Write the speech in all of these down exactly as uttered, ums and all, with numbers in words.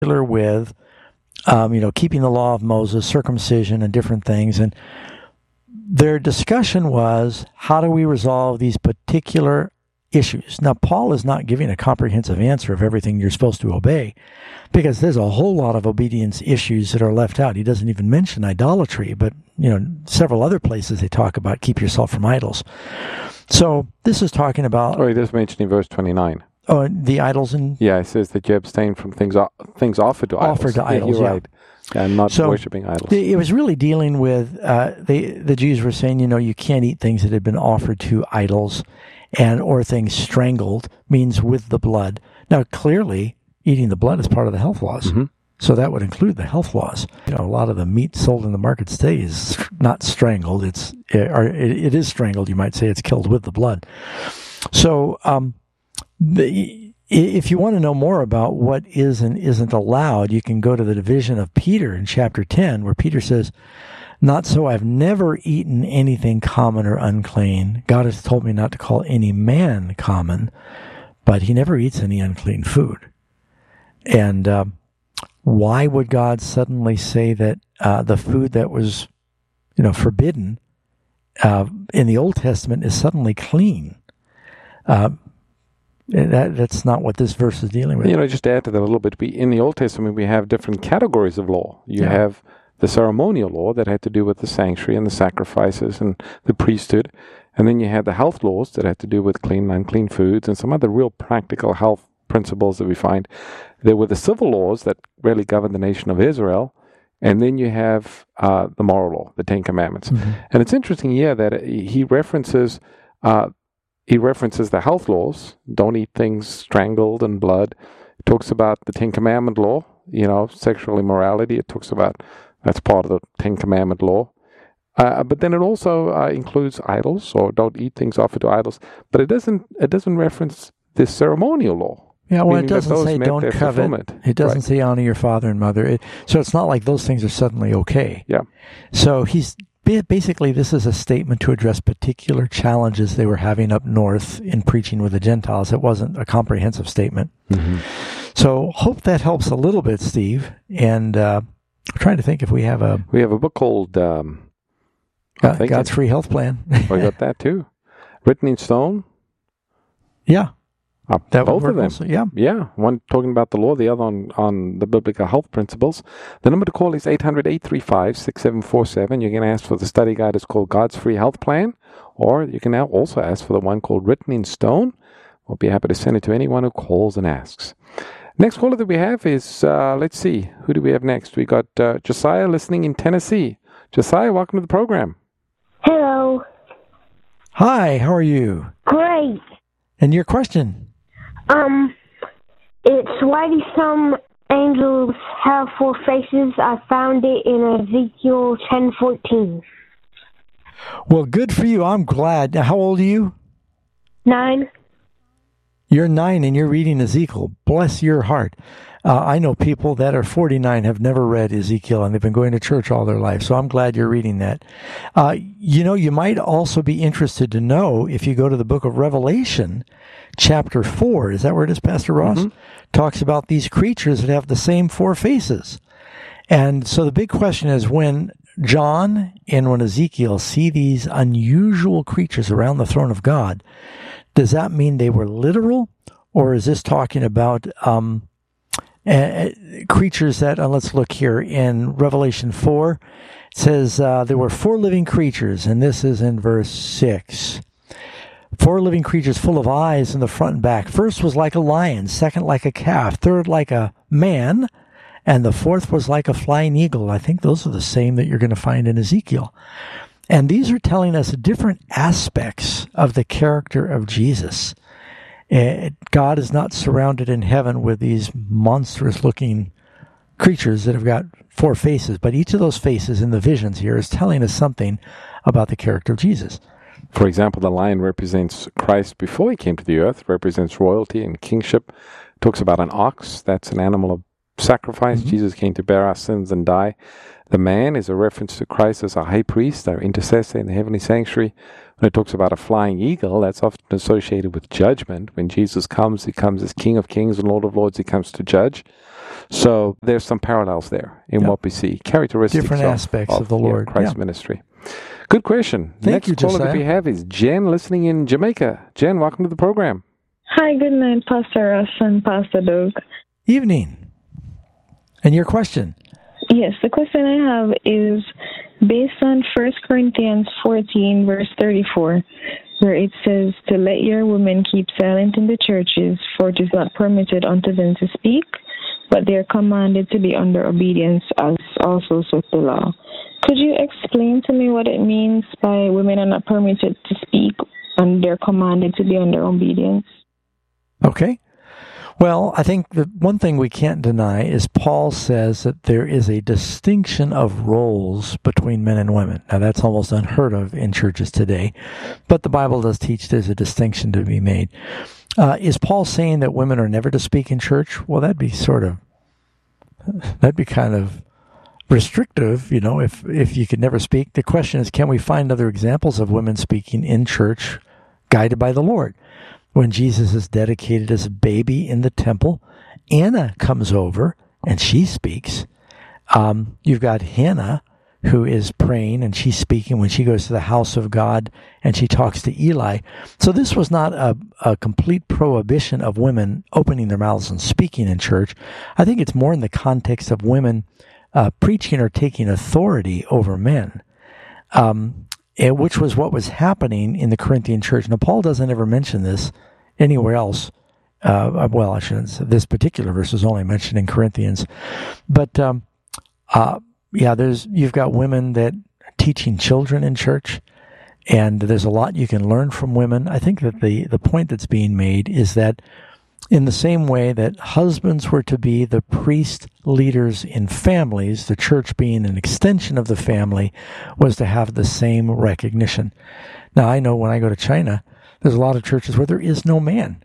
with, um, you know, keeping the law of Moses, circumcision, and different things. And their discussion was, how do we resolve these particular issues? Now, Paul is not giving a comprehensive answer of everything you're supposed to obey, because there's a whole lot of obedience issues that are left out. He doesn't even mention idolatry, but, you know, several other places they talk about keep yourself from idols. So this is talking about... Oh, he does mention in verse twenty-nine. Oh, the idols and... Yeah, it says that you abstain from things things offered to idols. Offered to yeah, idols, you're yeah. right. And not so worshipping idols. It was really dealing with, uh, they, the Jews were saying, you know, you can't eat things that had been offered to idols, and or things strangled, means with the blood. Now, clearly, eating the blood is part of the health laws. Mm-hmm. So that would include the health laws. You know, a lot of the meat sold in the market today is not strangled. It's, or it, it is strangled, you might say. It's killed with the blood. So, um, the, if you want to know more about what is and isn't allowed, you can go to the division of Peter in chapter ten, where Peter says, "Not so, I've never eaten anything common or unclean. God has told me not to call any man common, but he never eats any unclean food." And uh, why would God suddenly say that uh, the food that was, you know, forbidden uh, in the Old Testament is suddenly clean? Uh, That, that's not what this verse is dealing with. You know, just to add to that a little bit, we, in the Old Testament, we have different categories of law. You Yeah. have the ceremonial law that had to do with the sanctuary and the sacrifices and the priesthood. And then you had the health laws that had to do with clean and unclean foods and some other real practical health principles that we find. There were the civil laws that really governed the nation of Israel. And then you have uh, the moral law, the Ten Commandments. Mm-hmm. And it's interesting here that he references... Uh, He references the health laws. Don't eat things strangled and blood. It talks about the Ten Commandment law, you know, sexual immorality. It talks about, that's part of the Ten Commandment law. Uh, but then it also uh, includes idols, or don't eat things offered to idols. But it doesn't it doesn't reference this ceremonial law. Yeah, well, it meaning that doesn't those say met don't their covet. fulfillment. It doesn't Right. say honor your father and mother. It, so it's not like those things are suddenly okay. Yeah. So he's basically, this is a statement to address particular challenges they were having up north in preaching with the Gentiles. It wasn't a comprehensive statement. Mm-hmm. So hope that helps a little bit, Steve. And uh, I'm trying to think if we have a We have a book called um, God, God's Free Health Plan. we got that too, written in stone. Yeah. Uh, That would both work of them. also, yeah. Yeah, one talking about the law, the other on, on the biblical health principles. The number to call is eight hundred, eight three five, six seven four seven. You can ask for the study guide. It's called God's Free Health Plan, or you can now also ask for the one called Written in Stone. We'll be happy to send it to anyone who calls and asks. Next caller that we have is, uh, let's see, who do we have next? We got uh, Josiah listening in Tennessee. Josiah, welcome to the program. Hello. Hi, how are you? Great. And your question? Um, it's why do some angels have four faces? I found it in Ezekiel ten fourteen. Well, good for you. I'm glad. Now, how old are you? Nine. You're nine and you're reading Ezekiel. Bless your heart. Uh, I know people that are forty-nine have never read Ezekiel, and they've been going to church all their life. So I'm glad you're reading that. Uh, you know, you might also be interested to know, if you go to the book of Revelation, chapter four, is that where it is, Pastor Ross? Mm-hmm. Talks about these creatures that have the same four faces. And so the big question is, when John and when Ezekiel see these unusual creatures around the throne of God, does that mean they were literal, or is this talking about um, uh, creatures that, uh, let's look here, in Revelation four, it says uh, there were four living creatures, and this is in verse six. Four living creatures full of eyes in the front and back. First was like a lion, second like a calf, third like a man, and the fourth was like a flying eagle. I think those are the same that you're going to find in Ezekiel. And these are telling us different aspects of the character of Jesus. Uh, God is not surrounded in heaven with these monstrous-looking creatures that have got four faces, but each of those faces in the visions here is telling us something about the character of Jesus. For example, the lion represents Christ before he came to the earth, represents royalty and kingship. Talks about an ox, that's an animal of sacrifice. Mm-hmm. Jesus came to bear our sins and die. The man is a reference to Christ as our high priest, our intercessor in the heavenly sanctuary. When it talks about a flying eagle, that's often associated with judgment. When Jesus comes, he comes as King of Kings and Lord of Lords. He comes to judge. So there's some parallels there in yep. what we see. Characteristics different of, aspects of, of the Lord. Yeah, Christ's yeah. ministry. Good question. Thank Next you, caller Josiah. that we have is Jen, listening in Jamaica. Jen, welcome to the program. Hi, good night, Pastor Russ and Pastor Doug. Evening. And your question? Yes, the question I have is based on First Corinthians fourteen, verse thirty-four, where it says to let your women keep silent in the churches, for it is not permitted unto them to speak, but they are commanded to be under obedience, as also saith the law. Could you explain to me what it means by women are not permitted to speak and they're commanded to be under obedience? Okay. Well, I think the one thing we can't deny is Paul says that there is a distinction of roles between men and women. Now, that's almost unheard of in churches today, but the Bible does teach there's a distinction to be made. Uh, is Paul saying that women are never to speak in church? Well, that'd be sort of, that'd be kind of restrictive, you know, if, if you could never speak. The question is, can we find other examples of women speaking in church guided by the Lord? When Jesus is dedicated as a baby in the temple, Anna comes over and she speaks. Um, you've got Hannah, who is praying and she's speaking when she goes to the house of God and she talks to Eli. So this was not a, a complete prohibition of women opening their mouths and speaking in church. I think it's more in the context of women uh, preaching or taking authority over men. Um which was what was happening in the Corinthian church. Now, Paul doesn't ever mention this anywhere else. Uh, well, I shouldn't say this particular verse is only mentioned in Corinthians. But, um, uh, yeah, there's you've got women that are teaching children in church, and there's a lot you can learn from women. I think that the, the point that's being made is that in the same way that husbands were to be the priest leaders in families, the church being an extension of the family, was to have the same recognition. Now, I know when I go to China, there's a lot of churches where there is no man.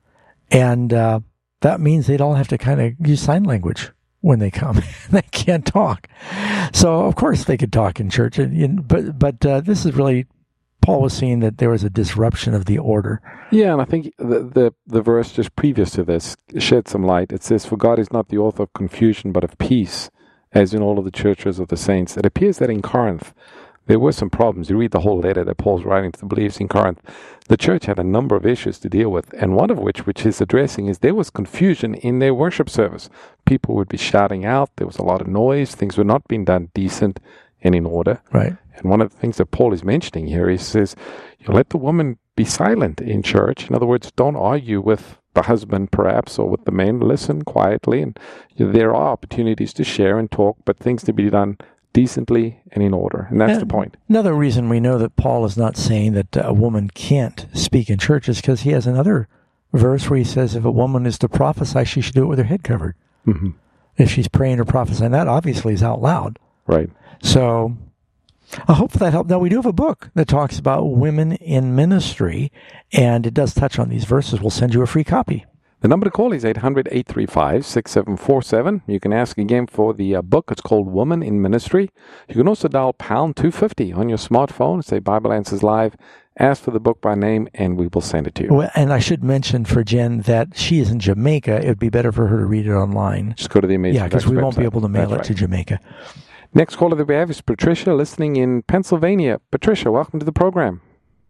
And uh, that means they'd all have to kind of use sign language when they come. They can't talk. So, of course, they could talk in church. But, but uh, this is really... Paul was saying that there was a disruption of the order. Yeah, and I think the, the the verse just previous to this shed some light. It says, "For God is not the author of confusion, but of peace, as in all of the churches of the saints." It appears that in Corinth, there were some problems. You read the whole letter that Paul's writing to the believers in Corinth. The church had a number of issues to deal with, and one of which, which he's addressing, is there was confusion in their worship service. People would be shouting out. There was a lot of noise. Things were not being done decent and in order. Right. And one of the things that Paul is mentioning here, he says, you let the woman be silent in church. In other words, don't argue with the husband perhaps or with the men. Listen quietly. And you know, there are opportunities to share and talk, but things to be done decently and in order. And that's and the point. Another reason we know that Paul is not saying that a woman can't speak in church is because he has another verse where he says if a woman is to prophesy, she should do it with her head covered. Mm-hmm. If she's praying or prophesying, that obviously is out loud. Right. So I hope that helped. Now, we do have a book that talks about women in ministry, and it does touch on these verses. We'll send you a free copy. The number to call is eight hundred, eight three five, six seven four seven. You can ask again for the uh, book. It's called Woman in Ministry. You can also dial pound two fifty on your smartphone, say Bible Answers Live, ask for the book by name, and we will send it to you. Well, and I should mention for Jen that she is in Jamaica. It would be better for her to read it online. Just go to the Amazing Yeah, because we won't website. be able to mail That's it right. to Jamaica. Next caller that we have is Patricia, listening in Pennsylvania. Patricia, welcome to the program.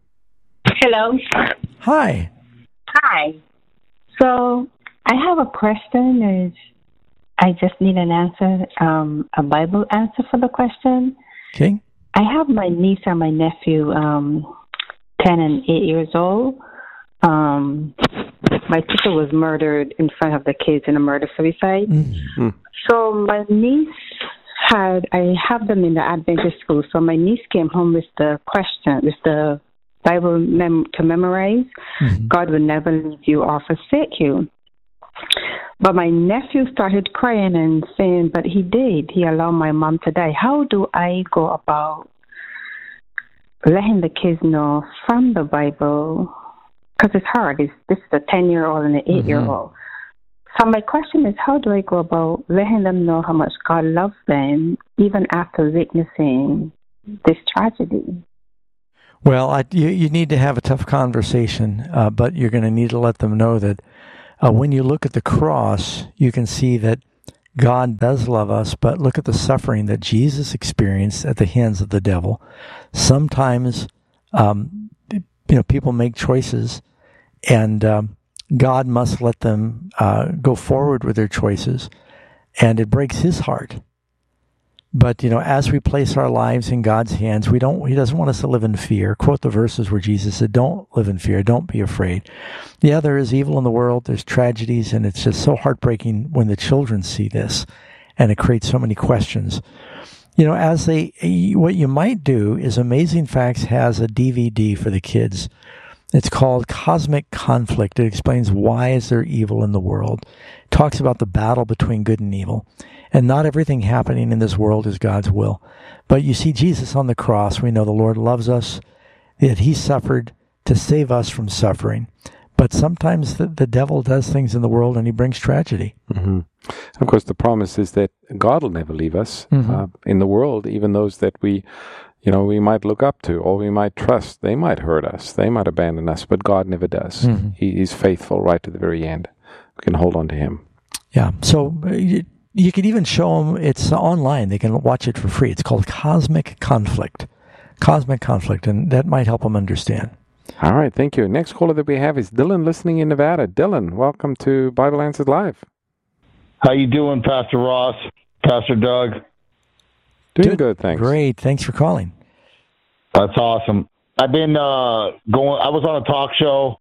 Hello. Hi. Hi. So I have a question. Is I just need an answer, um, a Bible answer for the question. Okay. I have my niece and my nephew, um, ten and eight years old. Um, my sister was murdered in front of the kids in a murder-suicide. Mm-hmm. So my niece had, I have them in the Adventist school. So my niece came home with the question, with the Bible mem- to memorize. Mm-hmm. God will never leave you or forsake you. But my nephew started crying and saying, but he did. He allowed my mom to die. How do I go about letting the kids know from the Bible? Because it's hard. It's, this is a ten-year-old and an eight-year-old. Mm-hmm. So my question is, how do I go about letting them know how much God loves them, even after witnessing this tragedy? Well, I, you, you need to have a tough conversation, uh, but you're going to need to let them know that uh, when you look at the cross, you can see that God does love us, but look at the suffering that Jesus experienced at the hands of the devil. Sometimes, um, you know, people make choices, and um, God must let them uh, go forward with their choices, and it breaks his heart. But, you know, as we place our lives in God's hands, we don't, he doesn't want us to live in fear. Quote the verses where Jesus said, don't live in fear. Don't be afraid. Yeah, there is evil in the world. There's tragedies, and it's just so heartbreaking when the children see this, and it creates so many questions. You know, as they, what you might do is Amazing Facts has a D V D for the kids. It's called Cosmic Conflict. It explains why is there evil in the world. It talks about the battle between good and evil. And not everything happening in this world is God's will. But you see Jesus on the cross. We know the Lord loves us, that he suffered to save us from suffering. But sometimes the, the devil does things in the world, and he brings tragedy. Mm-hmm. Of course, the promise is that God will never leave us. Mm-hmm. uh, in the world. Even those that we, you know, we might look up to or we might trust, they might hurt us, they might abandon us, but God never does. Mm-hmm. He is faithful right to the very end. We can hold on to him. Yeah. So you, you could even show them, it's online. They can watch it for free. It's called Cosmic Conflict. Cosmic Conflict, and that might help them understand. All right, thank you. Next caller that we have is Dylan, listening in Nevada. Dylan, welcome to Bible Answered Live. How you doing, Pastor Ross, Pastor Doug? Doing good, good, thanks. Great, thanks for calling. That's awesome. I've been uh, going. I was on a talk show,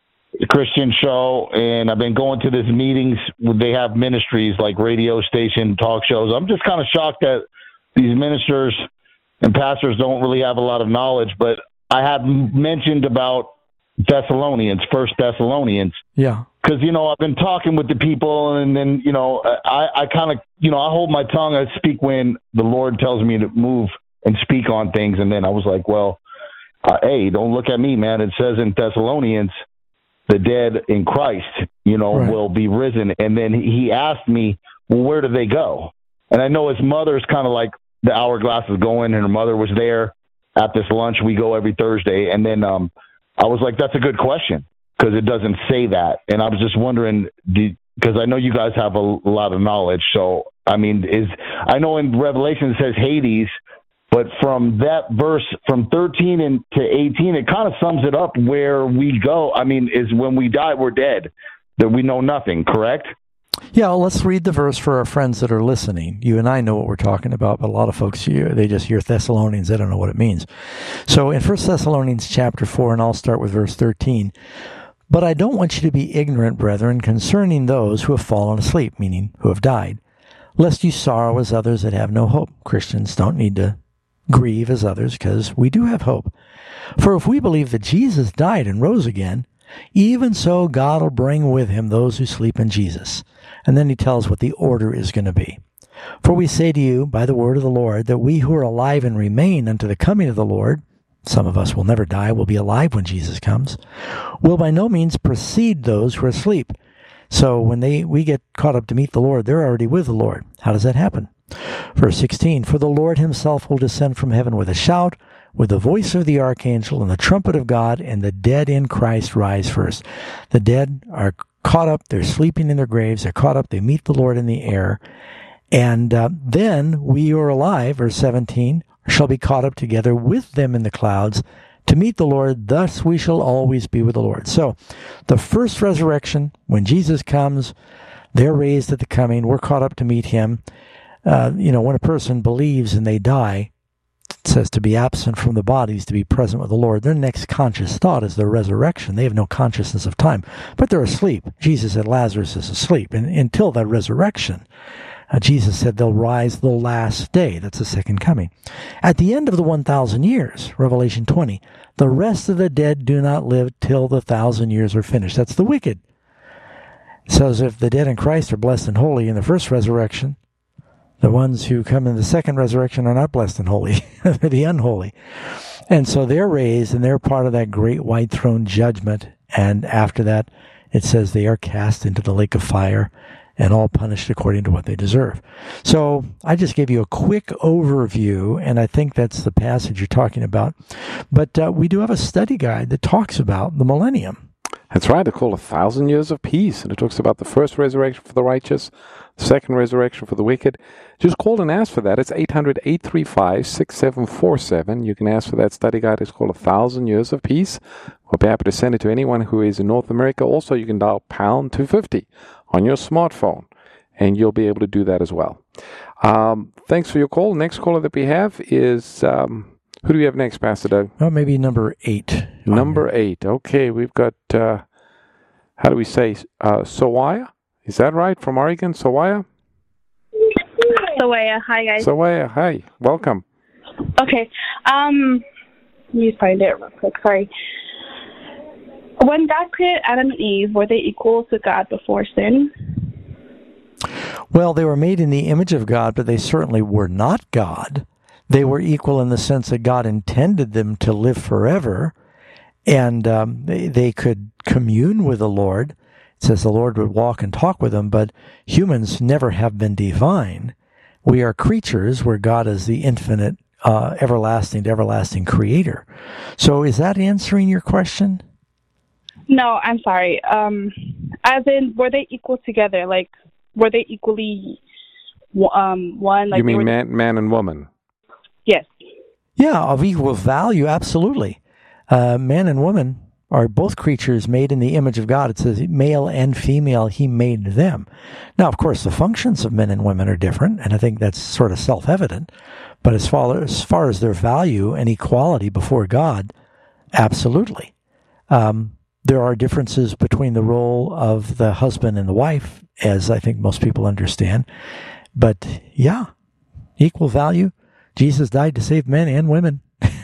a Christian show, and I've been going to these meetings where they have ministries like radio station talk shows. I'm just kind of shocked that these ministers and pastors don't really have a lot of knowledge. But I have mentioned about Thessalonians, First Thessalonians. Yeah. Because, you know, I've been talking with the people, and then, you know, I, I kind of, you know, I hold my tongue. I speak when the Lord tells me to move and speak on things. And then I was like, well, uh, hey, don't look at me, man. It says in Thessalonians, the dead in Christ, you know, right. will be risen. And then he asked me, well, where do they go? And I know his mother's kind of like the hourglass is going, and her mother was there at this lunch. We go every Thursday. And then um, I was like, that's a good question, because it doesn't say that. And I was just wondering, because I know you guys have a, a lot of knowledge. So, I mean, is I know in Revelation it says Hades, but from that verse, from thirteen and to eighteen, it kind of sums it up where we go. I mean, is when we die, we're dead, that we know nothing, correct? Yeah, well, let's read the verse for our friends that are listening. You and I know what we're talking about, but a lot of folks, they just hear Thessalonians, they don't know what it means. So in First Thessalonians chapter four, and I'll start with verse thirteen, but I don't want you to be ignorant, brethren, concerning those who have fallen asleep, meaning who have died, lest you sorrow as others that have no hope. Christians don't need to grieve as others, because we do have hope. For if we believe that Jesus died and rose again, even so God will bring with him those who sleep in Jesus. And then he tells what the order is going to be. For we say to you, by the word of the Lord, that we who are alive and remain unto the coming of the Lord, some of us will never die, will be alive when Jesus comes, will by no means precede those who are asleep. So when they we get caught up to meet the Lord, they're already with the Lord. How does that happen? Verse sixteen, for the Lord himself will descend from heaven with a shout, with the voice of the archangel and the trumpet of God, and the dead in Christ rise first. The dead are caught up, they're sleeping in their graves, they're caught up, they meet the Lord in the air. And uh, then we who are alive, verse seventeen, shall be caught up together with them in the clouds to meet the Lord. Thus we shall always be with the Lord. So the first resurrection, when Jesus comes, they're raised at the coming, we're caught up to meet him. Uh, you know, when a person believes and they die, it says to be absent from the bodies, to be present with the Lord. Their next conscious thought is their resurrection. They have no consciousness of time, but they're asleep. Jesus said Lazarus is asleep. And until that resurrection, uh, Jesus said they'll rise the last day. That's the second coming. At the end of the one thousand years, Revelation twenty, the rest of the dead do not live till the thousand years are finished. That's the wicked. It says if the dead in Christ are blessed and holy in the first resurrection, the ones who come in the second resurrection are not blessed and holy. They're the unholy. And so they're raised, and they're part of that great white throne judgment. And after that, it says they are cast into the lake of fire. and all punished according to what they deserve. So I just gave you a quick overview, and I think that's the passage you're talking about. But uh, we do have a study guide that talks about the millennium. That's right. It's called A Thousand Years of Peace, and it talks about the first resurrection for the righteous, the second resurrection for the wicked. Just call and ask for that. It's eight hundred, eight three five, six seven four seven. You can ask for that study guide. It's called A Thousand Years of Peace. We'll be happy to send it to anyone who is in North America. Also, you can dial pound two fifty on your smartphone, and you'll be able to do that as well. Um, thanks for your call. Next caller that we have is, um, who do we have next, Pastor Doug? Oh, maybe number eight. Number eight. Okay, we've got, uh, how do we say, uh, Sawaya? Is that right? From Oregon, Sawaya? Sawaya, hi guys. Sawaya, hi. Welcome. Okay, um, let me find it real quick, sorry. When God created Adam and Eve, were they equal to God before sin? Well, they were made in the image of God, but they certainly were not God. They were equal in the sense that God intended them to live forever, and um, they, they could commune with the Lord. It says the Lord would walk and talk with them, but humans never have been divine. We are creatures where God is the infinite, uh, everlasting to everlasting creator. So is that answering your question? No, I'm sorry. Um, as in, were they equal together? Like, were they equally um, one? Like you mean were... man, man and woman? Yes. Yeah, of equal value, absolutely. Uh, man and woman are both creatures made in the image of God. It says male and female, he made them. Now, of course, the functions of men and women are different, and I think that's sort of self-evident. But as far as, far as their value and equality before God, absolutely. Um, there are differences between the role of the husband and the wife, as I think most people understand. But yeah, equal value. Jesus died to save men and women.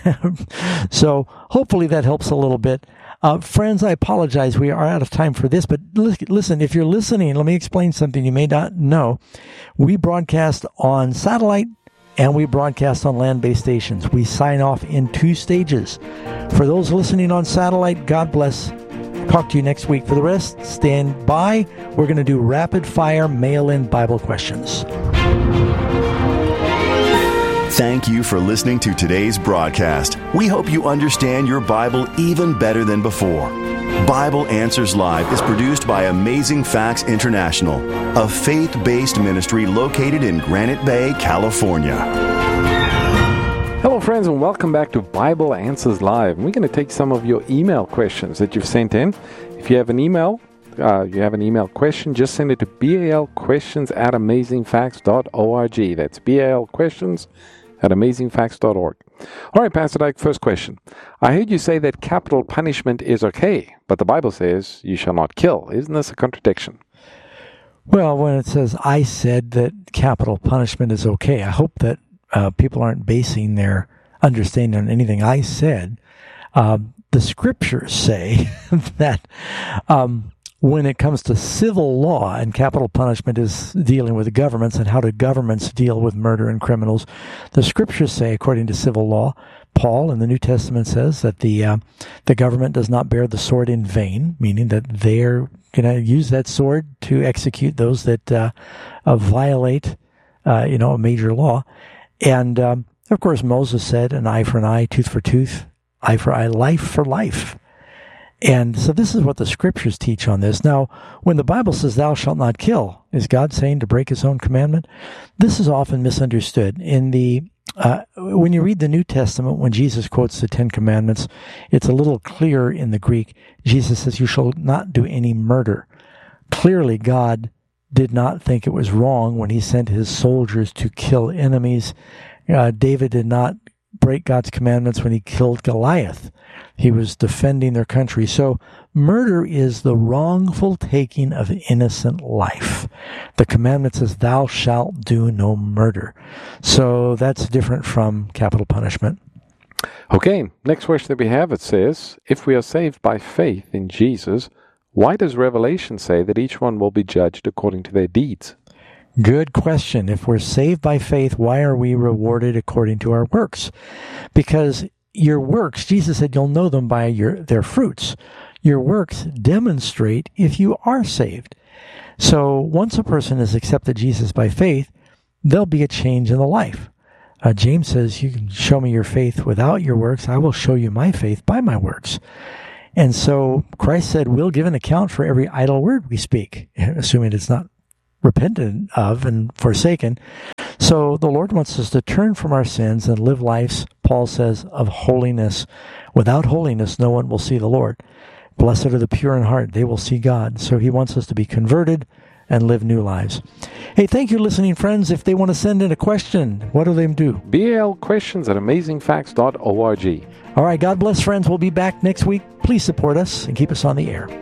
So hopefully that helps a little bit. Uh, friends, I apologize. We are out of time for this, but listen, if you're listening, let me explain something you may not know. We broadcast on satellite and we broadcast on land-based stations. We sign off in two stages. For those listening on satellite, God bless. Talk to you next week. For the rest, stand by. We're going to do rapid-fire mail-in Bible questions. Thank you for listening to today's broadcast. We hope you understand your Bible even better than before. Bible Answers Live is produced by Amazing Facts International, a faith-based ministry located in Granite Bay, California. Hello, friends, and welcome back to Bible Answers Live. And we're going to take some of your email questions that you've sent in. If you have an email, uh, you have an email question, just send it to balquestions at amazingfacts dot org. That's balquestions at amazingfacts dot org. All right, Pastor Dyke, first question. I heard you say that capital punishment is okay, but the Bible says you shall not kill. Isn't this a contradiction? Well, when it says, I said that capital punishment is okay, I hope that uh, people aren't basing their understanding on anything I said. Um, the scriptures say that um, when it comes to civil law, and capital punishment is dealing with governments and how do governments deal with murder and criminals, the scriptures say, according to civil law, Paul in the New Testament says that the uh, the government does not bear the sword in vain, meaning that they're going to use that sword to execute those that uh, uh, violate, uh, you know, a major law. And um, of course, Moses said, an eye for an eye, tooth for tooth, eye for eye, life for life. And so this is what the scriptures teach on this. Now, when the Bible says, thou shalt not kill, is God saying to break his own commandment? This is often misunderstood. In the uh, when you read the New Testament, when Jesus quotes the Ten Commandments, it's a little clearer in the Greek. Jesus says, you shall not do any murder. Clearly, God did not think it was wrong when he sent his soldiers to kill enemies. Uh, David did not break God's commandments when he killed Goliath. He was defending their country. So murder is the wrongful taking of innocent life. The commandment says, thou shalt do no murder. So that's different from capital punishment. Okay, next question that we have, it says, if we are saved by faith in Jesus, why does Revelation say that each one will be judged according to their deeds? Good question. If we're saved by faith, why are we rewarded according to our works? Because your works, Jesus said, you'll know them by your their fruits. Your works demonstrate if you are saved. So once a person has accepted Jesus by faith, there'll be a change in the life. Uh, James says, you can show me your faith without your works. I will show you my faith by my works. And so Christ said, we'll give an account for every idle word we speak, assuming it's not repented of and forsaken. So the Lord wants us to turn from our sins and live lives, Paul says, of holiness. Without holiness, no one will see the Lord. Blessed are the pure in heart, they will see God. So he wants us to be converted and live new lives. Hey, thank you, listening friends. If they want to send in a question, what do they do? B L questions at amazing facts dot org. All right, God bless, friends. We'll be back next week. Please support us and keep us on the air.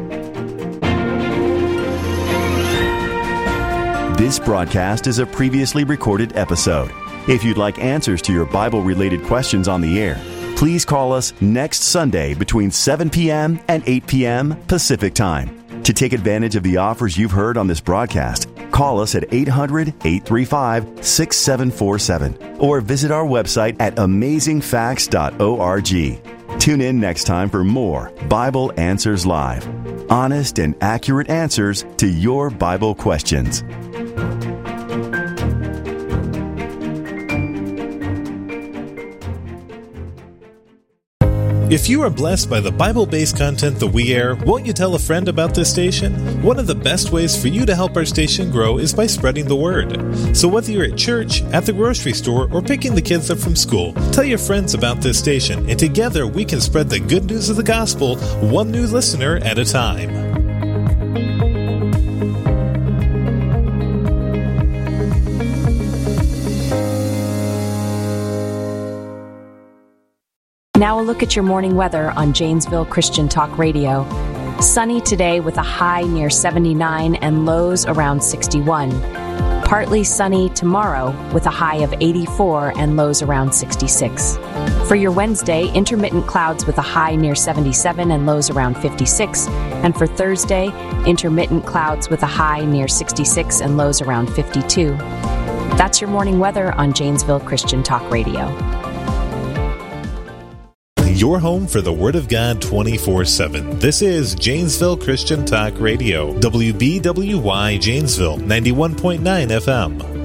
This broadcast is a previously recorded episode. If you'd like answers to your Bible-related questions on the air, please call us next Sunday between seven p.m. and eight p.m. Pacific Time. To take advantage of the offers you've heard on this broadcast, call us at eight hundred, eight three five, six seven four seven or visit our website at amazing facts dot org. Tune in next time for more Bible Answers Live. Honest and accurate answers to your Bible questions. If you are blessed by the Bible-based content that we air, won't you tell a friend about this station? One of the best ways for you to help our station grow is by spreading the word. So whether you're at church, at the grocery store, or picking the kids up from school, tell your friends about this station, and together we can spread the good news of the gospel, one new listener at a time. Now a look at your morning weather on Janesville Christian Talk Radio. Sunny today with a high near seventy-nine and lows around sixty-one. Partly sunny tomorrow with a high of eighty-four and lows around sixty-six. For your Wednesday, intermittent clouds with a high near seventy-seven and lows around fifty-six. And for Thursday, intermittent clouds with a high near sixty-six and lows around fifty-two. That's your morning weather on Janesville Christian Talk Radio. Your home for the Word of God twenty-four seven. This is Janesville Christian Talk Radio, W B W Y Janesville, ninety-one point nine F M.